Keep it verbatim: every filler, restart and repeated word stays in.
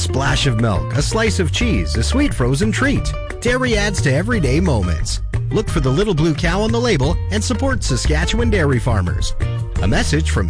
splash of milk, a slice of cheese, a sweet frozen treat. Dairy adds to everyday moments. Look for the little blue cow on the label and support Saskatchewan dairy farmers. A message from